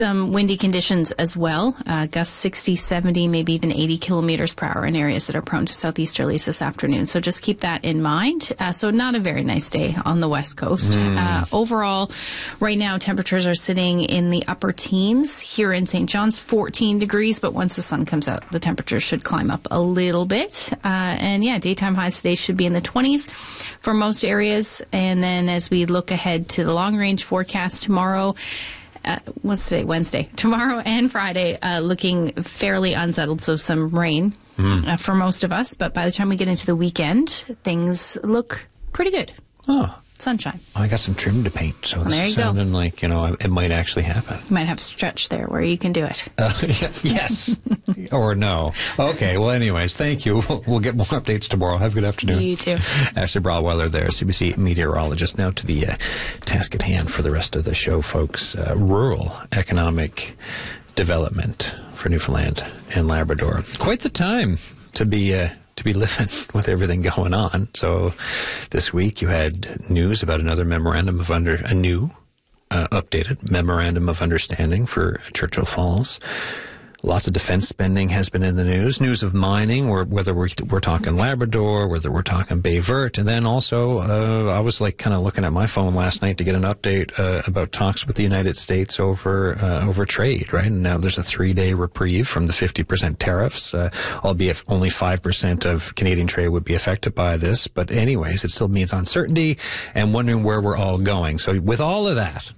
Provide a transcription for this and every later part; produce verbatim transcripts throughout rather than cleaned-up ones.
Some windy conditions as well. Uh, gusts sixty, seventy, maybe even eighty kilometers per hour in areas that are prone to southeasterlies this afternoon. So just keep that in mind. Uh, so not a very nice day on the West Coast. Mm. Uh, overall, right now, temperatures are sitting in the upper teens. Here in Saint John's, fourteen degrees, but once the sun comes out, the temperatures should climb up a little bit. Uh, and yeah, daytime highs today should be in the twenties for most areas. And then as we look ahead to the long-range forecast tomorrow, Uh, what's today? Wednesday. Tomorrow and Friday, uh, looking fairly unsettled, so some rain mm. uh, for most of us. But by the time we get into the weekend, things look pretty good. Oh. Sunshine. Well, I got some trim to paint, so well, this is sounding go. like, you know, it might actually happen. You might have a stretch there where you can do it. Uh, yes. Or no. Okay, well, anyways, thank you. We'll, we'll get more updates tomorrow. Have a good afternoon. You too. Ashley Broadweiler there, C B C meteorologist. Now to the uh, task at hand for the rest of the show, folks. Uh, rural economic development for Newfoundland and Labrador. Quite the time to be... Uh, to be living with everything going on. So this week you had news about another memorandum of under a new uh, updated memorandum of understanding for Churchill Falls. Lots of defense spending has been in the news. News of mining, or whether we're, we're talking Labrador, whether we're talking Bay Verte. And then also, uh, I was like kind of looking at my phone last night to get an update uh, about talks with the United States over uh, over trade, right? And now there's a three-day reprieve from the fifty percent tariffs, uh, albeit only five percent of Canadian trade would be affected by this. But anyways, it still means uncertainty and wondering where we're all going. So with all of that,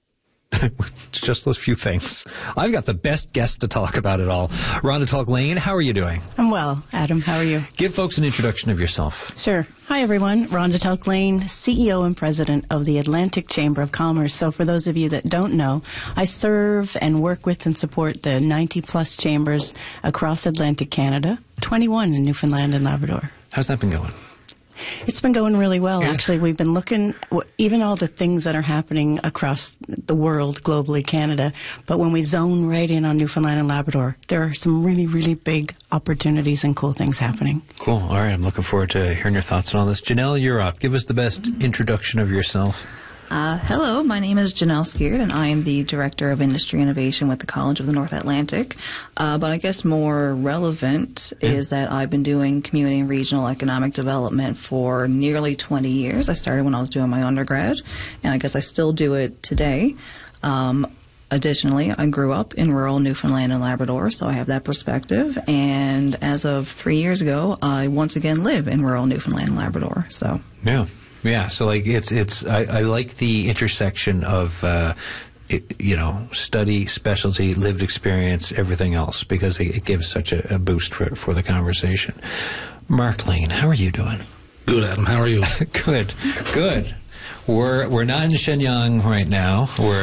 it's just those few things. I've got the best guest to talk about it all. Rhonda Tulk-Lane, how are you doing? I'm well, Adam. How are you? Give folks an introduction of yourself. Sure. Hi, everyone. Rhonda Tulk-Lane, C E O and President of the Atlantic Chamber of Commerce. So for those of you that don't know, I serve and work with and support the ninety-plus chambers across Atlantic Canada, twenty-one in Newfoundland and Labrador. How's that been going? It's been going really well, Good. actually. We've been looking, even all the things that are happening across the world, globally, Canada, but when we zone right in on Newfoundland and Labrador, there are some really, really big opportunities and cool things happening. Cool. All right. I'm looking forward to hearing your thoughts on all this. Janelle, you're up. Give us the best introduction of yourself. Uh, hello, my name is Janelle Skierd, and I am the Director of Industry Innovation with the College of the North Atlantic. Uh, but I guess more relevant yeah. is that I've been doing community and regional economic development for nearly twenty years. I started when I was doing my undergrad, and I guess I still do it today. Um, Additionally, I grew up in rural Newfoundland and Labrador, so I have that perspective. And as of three years ago, I once again live in rural Newfoundland and Labrador. So yeah. Yeah, so like it's it's I, I like the intersection of uh, it, you know study, specialty, lived experience, everything else, because it, it gives such a, a boost for for the conversation. Mark Lane, how are you doing? Good, Adam. How are you? Good, good. We're we're not in Shenyang right now. We're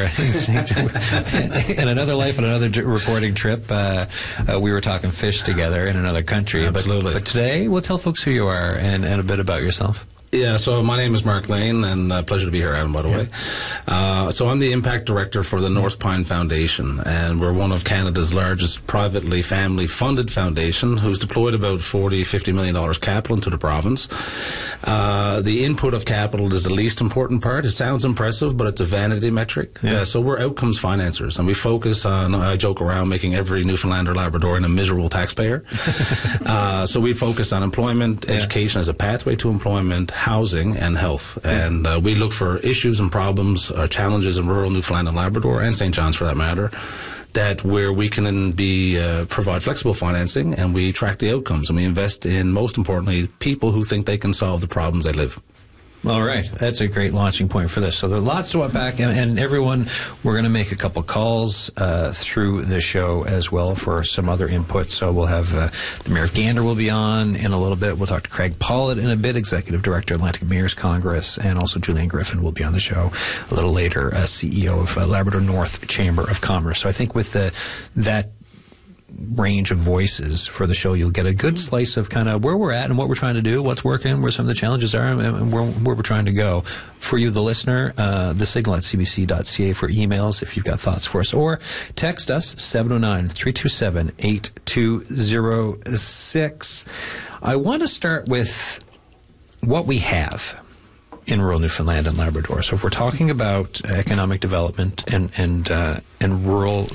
in, in another life, on another d- reporting trip. Uh, uh, we were talking fish together in another country. Absolutely. But, but today, we'll tell folks who you are and, and a bit about yourself. Yeah, so my name is Mark Lane, and uh, pleasure to be here, Adam, by the way. Uh, so I'm the Impact Director for the North Pine Foundation, and we're one of Canada's largest privately family-funded foundation who's deployed about forty, fifty million dollars capital into the province. Uh, the input of capital is the least important part. It sounds impressive, but it's a vanity metric. Yeah. Uh, so we're outcomes financiers, and we focus on, I joke around, making every Newfoundlander Labradorian a miserable taxpayer. uh, so we focus on employment, yeah. education as a pathway to employment, housing, and health. And uh, we look for issues and problems, uh, challenges in rural Newfoundland and Labrador, and Saint John's for that matter, that where we can be uh, provide flexible financing, and we track the outcomes, and we invest in, most importantly, people who think they can solve the problems they live. All right. That's a great launching point for this. So there are lots to unpack, and, and everyone, we're going to make a couple calls uh, through the show as well for some other input. So we'll have uh, the Mayor of Gander will be on in a little bit. We'll talk to Craig Pollitt in a bit, Executive Director, Atlantic Mayors Congress, and also Julian Griffin will be on the show a little later, uh, C E O of uh, Labrador North Chamber of Commerce. So I think with the that range of voices for the show, you'll get a good slice of kind of where we're at and what we're trying to do, what's working, where some of the challenges are, and where, where we're trying to go. For you, the listener, uh, the signal at c b c dot c a for emails if you've got thoughts for us, or text us seven oh nine, three two seven, eight two oh six. I want to start with what we have. in rural Newfoundland and Labrador. So if we're talking about economic development and and uh, and rural